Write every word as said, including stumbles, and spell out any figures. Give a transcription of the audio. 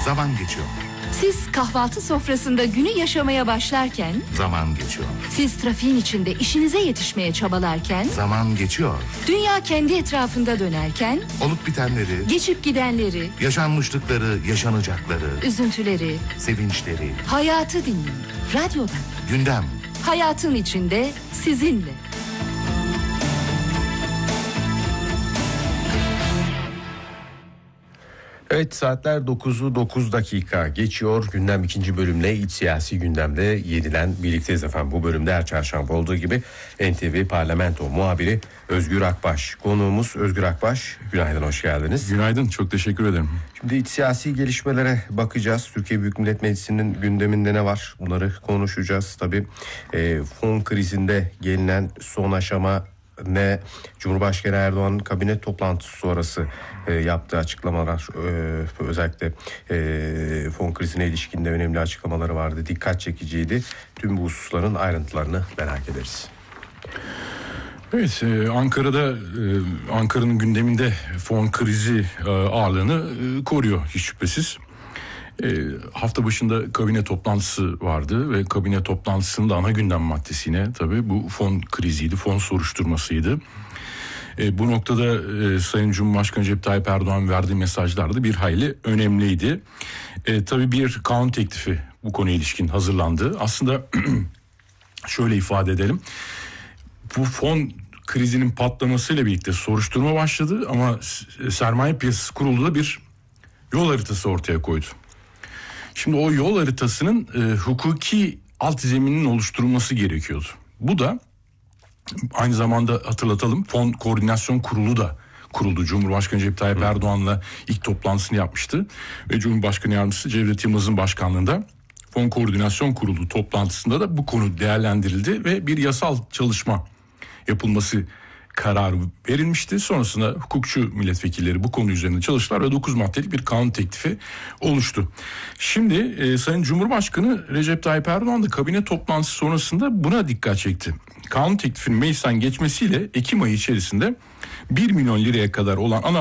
Zaman geçiyor. Siz kahvaltı sofrasında günü yaşamaya başlarken, Zaman geçiyor. siz trafiğin içinde işinize yetişmeye çabalarken, Zaman geçiyor. dünya kendi etrafında dönerken, Olup bitenleri, geçip gidenleri, yaşanmışlıkları, yaşanacakları, üzüntüleri, sevinçleri, hayatı dinleyin. Radyodan. gündem. Hayatın içinde sizinle. Evet, saatler dokuzu dokuz dakika geçiyor. Gündem ikinci bölümle iç siyasi gündemde yeniden birlikteyiz efendim. Bu bölümde her çarşamba olduğu gibi N T V Parlamento muhabiri Özgür Akbaş. Konuğumuz Özgür Akbaş. Günaydın, hoş geldiniz. Günaydın, çok teşekkür ederim. Şimdi iç siyasi gelişmelere bakacağız. Türkiye Büyük Millet Meclisi'nin gündeminde ne var? Bunları konuşacağız. Tabii e, fon krizinde gelinen son aşama ne? Cumhurbaşkanı Erdoğan'ın kabine toplantısı sonrası e, yaptığı açıklamalar, e, özellikle e, fon krizine ilişkin de önemli açıklamaları vardı. Dikkat çekiciydi. Tüm bu hususların ayrıntılarını merak ederiz. Evet, e, Ankara'da e, Ankara'nın gündeminde fon krizi e, ağırlığını e, koruyor hiç şüphesiz. E, hafta başında kabine toplantısı vardı ve kabine toplantısının da ana gündem maddesine tabii bu fon kriziydi, fon soruşturmasıydı. E, bu noktada e, Sayın Cumhurbaşkanı Recep Tayyip Erdoğan verdiği mesajlar da bir hayli önemliydi. E, tabii bir kanun teklifi bu konuya ilişkin hazırlandı. Aslında şöyle ifade edelim. Bu fon krizinin patlamasıyla birlikte soruşturma başladı ama Sermaye Piyasası Kurulu da bir yol haritası ortaya koydu. Şimdi o yol haritasının e, hukuki altzemininin oluşturulması gerekiyordu. Bu da aynı zamanda hatırlatalım, Fon Koordinasyon Kurulu da kuruldu. Cumhurbaşkanı Recep Tayyip Erdoğan'la ilk toplantısını yapmıştı ve Cumhurbaşkanı Yardımcısı Cevdet Yılmaz'ın başkanlığında Fon Koordinasyon Kurulu toplantısında da bu konu değerlendirildi ve bir yasal çalışma yapılması kararı verilmişti. Sonrasında hukukçu milletvekilleri bu konu üzerinde çalıştılar ve dokuz maddelik bir kanun teklifi oluştu. Şimdi e, Sayın Cumhurbaşkanı Recep Tayyip Erdoğan da kabine toplantısı sonrasında buna dikkat çekti. Kanun teklifinin meclisten geçmesiyle Ekim ayı içerisinde bir milyon liraya kadar olan ana